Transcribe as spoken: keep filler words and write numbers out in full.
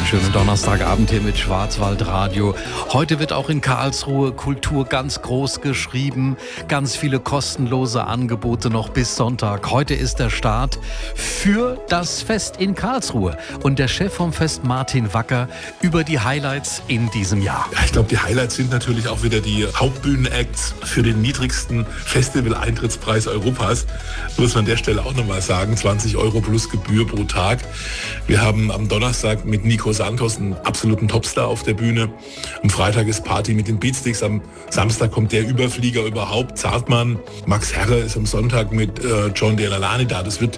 Schönen Donnerstagabend hier mit Schwarzwaldradio. Heute wird auch in Karlsruhe Kultur ganz groß geschrieben. Ganz viele kostenlose Angebote noch bis Sonntag. Heute ist der Start für das Fest in Karlsruhe. Und der Chef vom Fest, Martin Wacker, über die Highlights in diesem Jahr. Ja, ich glaube, die Highlights sind natürlich auch wieder die Hauptbühnenacts für den niedrigsten Festival-Eintrittspreis Europas. Muss man an der Stelle auch nochmal sagen, zwanzig Euro plus Gebühr pro Tag. Wir haben am Donnerstag mit Nico Santos einen absoluten Topstar auf der Bühne. Am Freitag ist Party mit den Beatsticks. Am Samstag kommt der Überflieger überhaupt, Zartmann. Max Herre ist am Sonntag mit äh, John Delalani da. Das wird